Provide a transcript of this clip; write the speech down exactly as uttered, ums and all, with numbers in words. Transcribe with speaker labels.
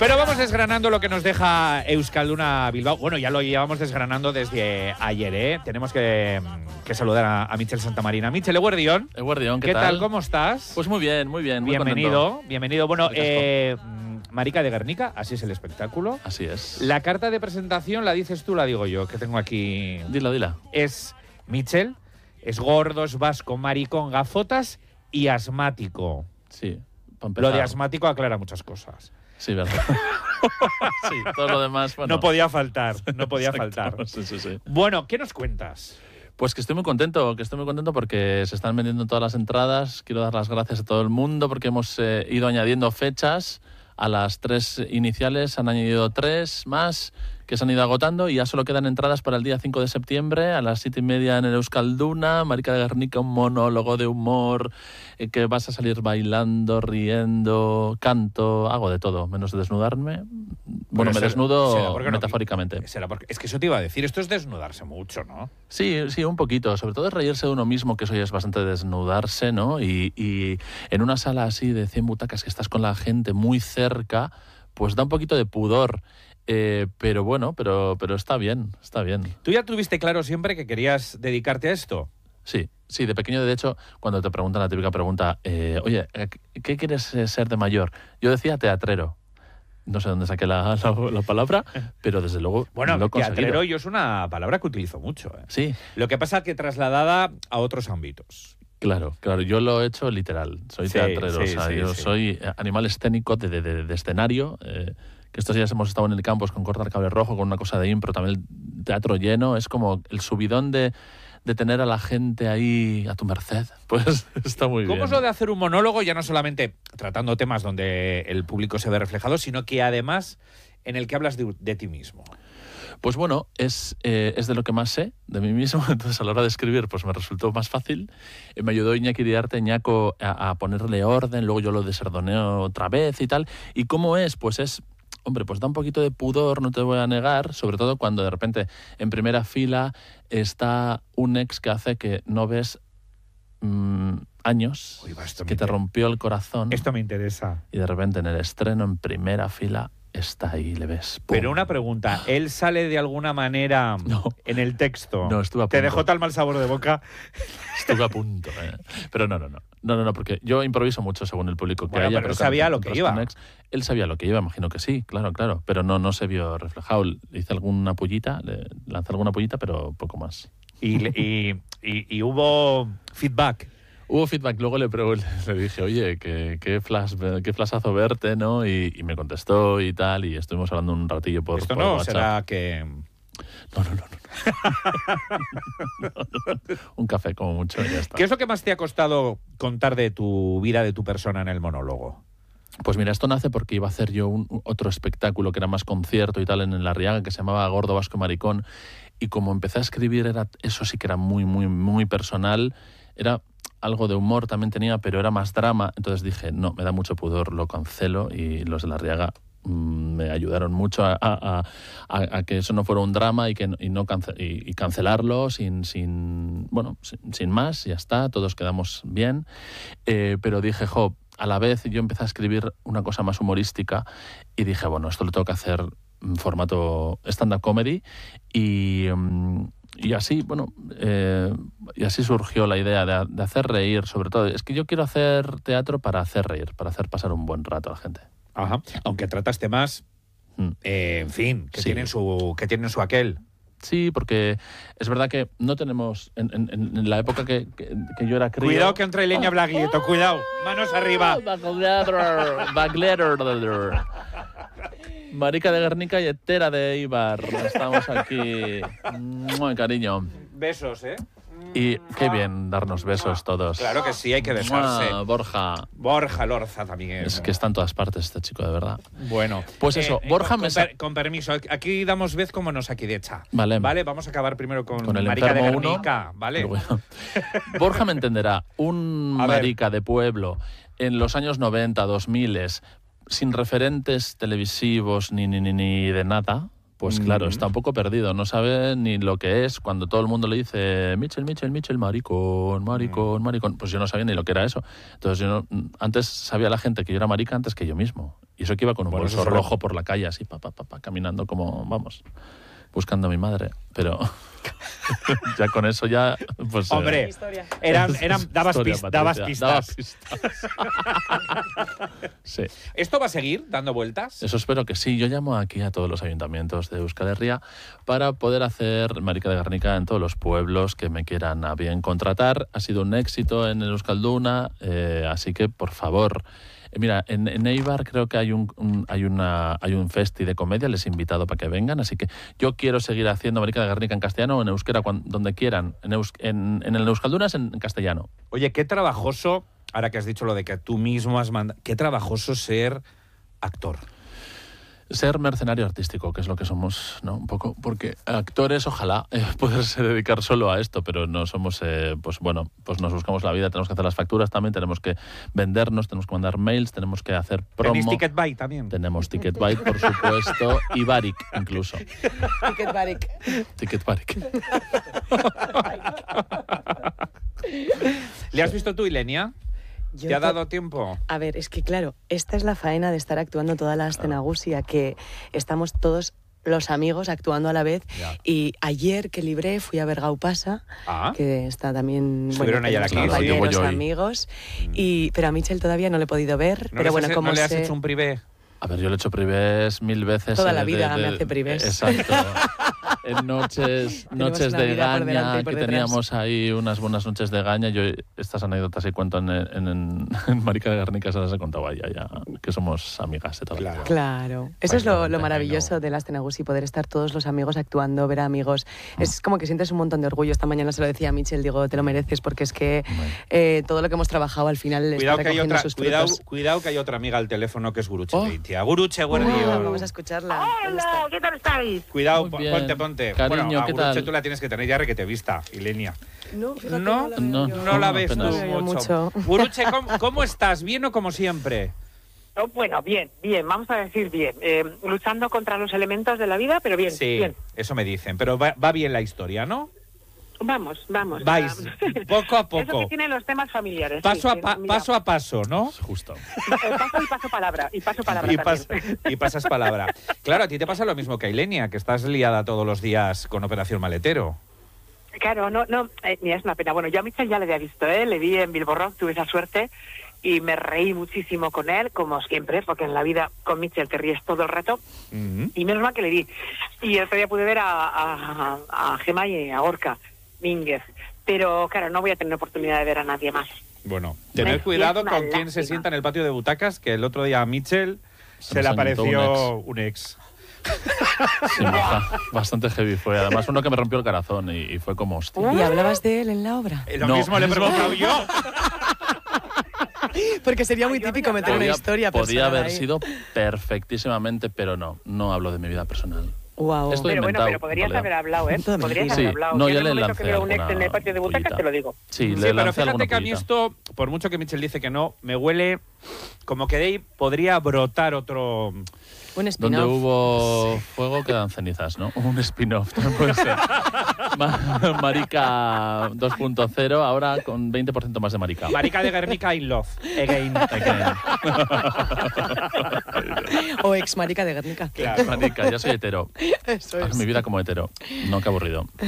Speaker 1: Pero vamos desgranando lo que nos deja Euskalduna Bilbao. Bueno, ya lo llevamos desgranando desde ayer, ¿eh? Tenemos que, que saludar a, a Michel Santamarina. Michel, Eguerdión.
Speaker 2: Eguerdión, ¿qué,
Speaker 1: ¿Qué
Speaker 2: tal?
Speaker 1: tal? ¿Cómo estás?
Speaker 2: Pues muy bien, muy bien. Muy
Speaker 1: bienvenido,
Speaker 2: contento.
Speaker 1: bienvenido. Bueno, eh, Marica de Guernica, así es el espectáculo.
Speaker 2: Así es.
Speaker 1: La carta de presentación la dices tú, la digo yo, que tengo aquí.
Speaker 2: Dila, dila.
Speaker 1: Es Michel, es gordo, es vasco, maricón, gafotas y asmático.
Speaker 2: Sí.
Speaker 1: Lo de asmático aclara muchas cosas.
Speaker 2: Sí, verdad. Sí, todo lo demás, bueno.
Speaker 1: No podía faltar, no podía faltar.
Speaker 2: Sí, sí, sí.
Speaker 1: Bueno, ¿qué nos cuentas?
Speaker 2: Pues que estoy muy contento, que estoy muy contento porque se están vendiendo todas las entradas. Quiero dar las gracias a todo el mundo porque hemos eh, ido añadiendo fechas. A las tres iniciales han añadido tres más que se han ido agotando y ya solo quedan entradas para el día cinco de septiembre a las siete y media en el Euskalduna. Marica de Guernica, un monólogo de humor, eh, que vas a salir bailando, riendo, canto, hago de todo, menos de desnudarme. Bueno, me
Speaker 1: será,
Speaker 2: desnudo
Speaker 1: será
Speaker 2: metafóricamente.
Speaker 1: No, será porque, es que eso te iba a decir, esto es desnudarse mucho, ¿no?
Speaker 2: Sí, sí, un poquito. Sobre todo es reírse de uno mismo, que eso ya es bastante desnudarse, ¿no? Y, y en una sala así de cien butacas que estás con la gente muy cerca, pues da un poquito de pudor. Eh, pero bueno, pero, pero está bien, está bien.
Speaker 1: ¿Tú ya tuviste claro siempre que querías dedicarte a esto?
Speaker 2: Sí, sí, de pequeño, de hecho, cuando te preguntan la típica pregunta, eh, oye, ¿qué quieres ser de mayor? Yo decía teatrero. No sé dónde saqué la, la, la palabra, pero desde luego
Speaker 1: bueno,
Speaker 2: lo he conseguido.
Speaker 1: Teatrero yo es una palabra que utilizo mucho. ¿eh?
Speaker 2: Sí.
Speaker 1: Lo que pasa es que trasladada a otros ámbitos.
Speaker 2: Claro, claro, yo lo he hecho literal, soy
Speaker 1: sí,
Speaker 2: teatrero,
Speaker 1: sí,
Speaker 2: o sea,
Speaker 1: sí,
Speaker 2: yo
Speaker 1: sí.
Speaker 2: soy animal escénico de, de, de, de escenario, eh, que estos días hemos estado en el campus con Cortar Cable Rojo, con una cosa de impro, también el teatro lleno, es como el subidón de, de tener a la gente ahí a tu merced, pues está muy
Speaker 1: ¿Cómo
Speaker 2: bien.
Speaker 1: es lo de hacer un monólogo, ya no solamente tratando temas donde el público se ve reflejado, sino que además en el que hablas de, de ti mismo?
Speaker 2: Pues bueno, es, eh, es de lo que más sé de mí mismo, entonces a la hora de escribir pues me resultó más fácil. Eh, me ayudó Iñaki Diarte Ñaco a, a ponerle orden, luego yo lo desordoneo otra vez y tal. ¿Y cómo es? Pues es, hombre, pues da un poquito de pudor, no te voy a negar, sobre todo cuando de repente en primera fila está un ex que hace que no ves mmm, años,
Speaker 1: Uy, va,
Speaker 2: que te rompió el corazón.
Speaker 1: Esto me interesa.
Speaker 2: Y de repente en el estreno, en primera fila, está ahí, le ves. ¡Pum!
Speaker 1: Pero una pregunta, ¿él sale de alguna manera
Speaker 2: no,
Speaker 1: en el texto?
Speaker 2: No, estuve a punto.
Speaker 1: ¿Te dejó tal mal sabor de boca?
Speaker 2: Estuve a punto. Eh. Pero no, no, no. No, no, no, porque yo improviso mucho según el público que
Speaker 1: bueno,
Speaker 2: haya.
Speaker 1: Pero,
Speaker 2: pero
Speaker 1: sabía lo que iba.
Speaker 2: Ex, él sabía lo que iba, imagino que sí, claro, claro. Pero no, no se vio reflejado. Le hice alguna pullita, le lancé alguna pullita, pero poco más.
Speaker 1: Y, y, y, y hubo feedback.
Speaker 2: Hubo feedback, luego le, le dije, oye, qué, qué, flash, qué flashazo verte, ¿no? Y, y me contestó y tal, y estuvimos hablando un ratillo por,
Speaker 1: Esto
Speaker 2: por
Speaker 1: no
Speaker 2: WhatsApp.
Speaker 1: será que...
Speaker 2: No, no, no, no. no, no, no. Un café como mucho y ya está.
Speaker 1: ¿Qué es lo que más te ha costado contar de tu vida, de tu persona en el monólogo?
Speaker 2: Pues mira, esto nace porque iba a hacer yo un, otro espectáculo que era más concierto y tal en La Riaga, que se llamaba Gordo, Vasco, Maricón, y como empecé a escribir, era eso sí que era muy, muy, muy personal, era... algo de humor también tenía, pero era más drama. Entonces dije, no, me da mucho pudor, lo cancelo. Y los de La Riaga mmm, me ayudaron mucho a, a, a, a que eso no fuera un drama y que y no cance, y, y cancelarlo sin, sin, bueno, sin, sin más, ya está, todos quedamos bien. Eh, pero dije, jo, a la vez yo empecé a escribir una cosa más humorística y dije, bueno, esto lo tengo que hacer en formato stand-up comedy y... Um, Y así, bueno, eh, y así surgió la idea de, de hacer reír, sobre todo. Es que yo quiero hacer teatro para hacer reír, para hacer pasar un buen rato a la gente.
Speaker 1: Ajá. Aunque tratas temas, mm. eh, en fin, que, sí. tienen su, que tienen su aquel.
Speaker 2: Sí, porque es verdad que no tenemos, en, en, en la época que, que, que yo era crío...
Speaker 1: Cuidado que entra leña Blaglieto, cuidado, manos arriba.
Speaker 2: Marica de Guernica y Etera de Eibar. Estamos aquí. Muy cariño.
Speaker 1: Besos, ¿eh?
Speaker 2: Y qué bien darnos besos todos.
Speaker 1: Claro que sí, hay que besarse.
Speaker 2: Borja.
Speaker 1: Borja Lorza también.
Speaker 2: Es que está en todas partes este chico, de verdad.
Speaker 1: Bueno.
Speaker 2: Pues eso,
Speaker 1: eh,
Speaker 2: Borja
Speaker 1: con,
Speaker 2: me...
Speaker 1: Con, per, con permiso, aquí damos vez como nos aquí de hecha.
Speaker 2: Vale.
Speaker 1: Vale, vamos a acabar primero con,
Speaker 2: con el
Speaker 1: Marica de
Speaker 2: enfermo
Speaker 1: Guernica,
Speaker 2: uno.
Speaker 1: ¿vale?
Speaker 2: Bueno. Borja me entenderá. Un
Speaker 1: a
Speaker 2: marica
Speaker 1: ver.
Speaker 2: de pueblo en los años noventa, dos mil, sin referentes televisivos ni, ni, ni, ni de nada, Pues claro, está un poco perdido, no sabe ni lo que es cuando todo el mundo le dice Mitchell, Mitchell, Mitchell, maricón, maricón, maricón. Pues yo no sabía ni lo que era eso. Entonces yo no, antes sabía la gente que yo era marica antes que yo mismo. Y eso que iba con un
Speaker 1: Bueno,
Speaker 2: bolso
Speaker 1: eso
Speaker 2: rojo por la calle, así, pa, pa, pa, pa, caminando como, vamos, buscando a mi madre. Pero ya con eso ya, pues...
Speaker 1: Hombre,
Speaker 2: eh,
Speaker 1: eran, eran, dabas,
Speaker 2: historia,
Speaker 1: pis-
Speaker 2: Patricia,
Speaker 1: dabas
Speaker 2: dabas
Speaker 1: pistas.
Speaker 2: pistas. Sí.
Speaker 1: ¿Esto va a seguir dando vueltas?
Speaker 2: Eso espero que sí. Yo llamo aquí a todos los ayuntamientos de Euskal Herria para poder hacer Marica de Guernica en todos los pueblos que me quieran a bien contratar. Ha sido un éxito en el Euskalduna, eh, así que por favor... Eh, Mira, en, en Eibar creo que hay un, un- hay una hay un festi de comedia, les he invitado para que vengan, así que yo quiero seguir haciendo Marica de Guernica en castellano o en euskera, cuan- donde quieran. En, eus- en, en el Euskalduna es en, en castellano.
Speaker 1: Oye, qué trabajoso, ahora que has dicho lo de que tú mismo has mandado, qué trabajoso ser actor.
Speaker 2: Ser mercenario artístico, que es lo que somos, ¿no? Un poco, porque actores, ojalá, eh, poderse dedicar solo a esto, pero no somos, eh, pues bueno, pues nos buscamos la vida, tenemos que hacer las facturas también, tenemos que vendernos, tenemos que mandar mails, tenemos que hacer promo.
Speaker 1: ¿Tenéis Ticket Buy también?
Speaker 2: Tenemos Ticket Bike, por supuesto, y Barik incluso.
Speaker 3: Ticket Barik.
Speaker 2: Ticket Barik.
Speaker 1: ¿Le has visto tú, Ilenia?
Speaker 3: Yo
Speaker 1: ¿Te ha
Speaker 3: to-
Speaker 1: dado tiempo?
Speaker 3: A ver, es que claro, esta es la faena de estar actuando toda la Astenagusia, que estamos todos los amigos actuando a la vez.
Speaker 1: Ya.
Speaker 3: Y ayer que libré fui a ver Gaupasa,
Speaker 1: Ah.
Speaker 3: que está también...
Speaker 1: Estuvieron ayer
Speaker 3: tenemos
Speaker 1: aquí, sí.
Speaker 3: compañeros,
Speaker 2: Yo voy hoy.
Speaker 3: amigos. Y, pero a Michel todavía no le he podido ver.
Speaker 1: ¿No,
Speaker 3: pero
Speaker 1: les
Speaker 3: bueno,
Speaker 1: has-
Speaker 3: como
Speaker 1: ¿no le has
Speaker 3: sé-
Speaker 1: hecho un privé?
Speaker 2: A ver, yo le he hecho privés mil veces.
Speaker 3: Toda
Speaker 2: eh,
Speaker 3: la
Speaker 2: de-
Speaker 3: vida
Speaker 2: de-
Speaker 3: me hace privés.
Speaker 2: Exacto. En noches,
Speaker 3: Tenemos
Speaker 2: noches
Speaker 3: una
Speaker 2: de
Speaker 3: vida por delante
Speaker 2: gaña,
Speaker 3: y por
Speaker 2: que
Speaker 3: detrás.
Speaker 2: teníamos ahí unas buenas noches de gaña. Yo estas anécdotas y cuento en, en, en, en Marica de Guernica, se las he contado a ella, ya que somos amigas de toda la vida.
Speaker 3: Claro, eso es lo, lo
Speaker 2: Bailando,
Speaker 3: maravilloso de las Astenagusi, poder estar todos los amigos actuando, ver a amigos. Es como que sientes un montón de orgullo. Esta mañana se lo decía a Michel, digo, te lo mereces, porque es que eh, todo lo que hemos trabajado al final le
Speaker 1: Cuidado
Speaker 3: está
Speaker 1: que, hay
Speaker 3: recogiendo
Speaker 1: otra,
Speaker 3: sus
Speaker 1: cuidado,
Speaker 3: frutos.
Speaker 1: cuidado que hay otra amiga al teléfono que es Guruche
Speaker 2: Oh.
Speaker 1: Beitia. Guruche,
Speaker 3: Ah,
Speaker 1: Guardiol.
Speaker 3: vamos a escucharla. ¿Dónde
Speaker 4: Hola,
Speaker 3: está?
Speaker 4: ¿qué tal estáis?
Speaker 1: Cuidado,
Speaker 2: Muy
Speaker 1: po-
Speaker 2: bien.
Speaker 1: ponte, ponte.
Speaker 2: Cariño,
Speaker 1: bueno, a
Speaker 2: ¿qué
Speaker 1: Guruche
Speaker 2: tal?
Speaker 1: tú la tienes que tener ya que te vista, Ilenia.
Speaker 3: No, fíjate,
Speaker 1: No,
Speaker 3: la veo
Speaker 2: no,
Speaker 3: yo.
Speaker 1: No la ves tú
Speaker 2: apenas.
Speaker 3: No la veo
Speaker 1: mucho.
Speaker 3: mucho.
Speaker 1: Guruche, ¿cómo, ¿cómo estás? ¿Bien o como siempre?
Speaker 4: Oh, bueno, bien, bien, vamos a decir bien. Eh, luchando contra los elementos de la vida, pero bien,
Speaker 1: Sí,
Speaker 4: bien.
Speaker 1: eso me dicen. Pero va, va bien la historia, ¿no?
Speaker 4: Vamos, vamos.
Speaker 1: Vais
Speaker 4: Ah,
Speaker 1: poco a
Speaker 4: Eso
Speaker 1: poco.
Speaker 4: que tienen los temas familiares.
Speaker 1: Paso,
Speaker 4: sí,
Speaker 1: a pa-
Speaker 4: que, mira,
Speaker 1: paso a paso, ¿no?
Speaker 2: Justo.
Speaker 4: eh, paso y paso palabra, y paso palabra
Speaker 1: Y,
Speaker 4: también.
Speaker 1: pas- y pasas palabra. Claro, a ti te pasa lo mismo que a Ilenia, que estás liada todos los días con Operación Maletero.
Speaker 4: Claro, no, no, eh, mira, es una pena. Bueno, yo a Michel ya le había visto, ¿eh? Le vi en Bilbo Rock, tuve esa suerte y me reí muchísimo con él, como siempre, porque en la vida con Michel te ríes todo el rato.
Speaker 1: Ujú.
Speaker 4: Y menos mal que le vi. Y el otro día pude ver a, a, a Gemma y a Gorka Mínguez. Pero, claro, no voy a tener oportunidad de ver a nadie más.
Speaker 1: Bueno,
Speaker 4: Me
Speaker 1: tener cuidado
Speaker 4: es una
Speaker 1: con quién se
Speaker 4: lástima.
Speaker 1: sienta en el patio de butacas, que el otro día a Mitchell se,
Speaker 2: Se
Speaker 1: le
Speaker 2: nos sentó
Speaker 1: apareció un ex.
Speaker 2: Sí, baja- bastante heavy fue. Además, uno que me rompió el corazón y, y fue como, hostia.
Speaker 3: ¿Y hablabas de él en la obra?
Speaker 1: Eh, Lo
Speaker 2: No.
Speaker 1: mismo le he preguntado yo.
Speaker 3: Porque sería muy
Speaker 4: Ay, yo
Speaker 3: típico
Speaker 4: me
Speaker 3: meter una
Speaker 2: Podía,
Speaker 3: historia
Speaker 2: podía
Speaker 3: personal
Speaker 2: haber
Speaker 3: ahí.
Speaker 2: sido perfectísimamente, pero no, no hablo de mi vida personal.
Speaker 3: Guau.
Speaker 2: Esto-
Speaker 4: Pero bueno,
Speaker 2: inventado,
Speaker 4: pero podrías
Speaker 2: Toledo.
Speaker 4: haber hablado, ¿eh?
Speaker 3: Todo
Speaker 4: Podrías
Speaker 3: mentira.
Speaker 4: haber
Speaker 2: Sí,
Speaker 4: hablado.
Speaker 2: no,
Speaker 4: Yo
Speaker 2: ya
Speaker 4: en
Speaker 2: le
Speaker 4: el momento
Speaker 2: lancé
Speaker 4: que veo un ex en
Speaker 2: alguna
Speaker 4: el patio de butacas,
Speaker 2: pollita.
Speaker 4: te lo digo.
Speaker 2: Sí, le
Speaker 1: Sí, pero
Speaker 2: lancé
Speaker 1: fíjate
Speaker 2: alguna
Speaker 1: que a mí
Speaker 2: pollita.
Speaker 1: esto, por mucho que Mitchell dice que no, me huele como que de ahí podría brotar otro...
Speaker 3: Un
Speaker 2: Donde
Speaker 3: spin-off.
Speaker 2: hubo fuego quedan cenizas, ¿no? Un spin-off, también puede ser. Ma- Marica dos punto cero, ahora con veinte por ciento más de Marica.
Speaker 1: Marica de Guernica in love. Again.
Speaker 3: O ex marica de Guernica.
Speaker 1: Claro.
Speaker 2: Marica, ya soy hetero.
Speaker 3: Eso
Speaker 2: Haz
Speaker 3: es.
Speaker 2: mi vida como hetero. No, qué aburrido.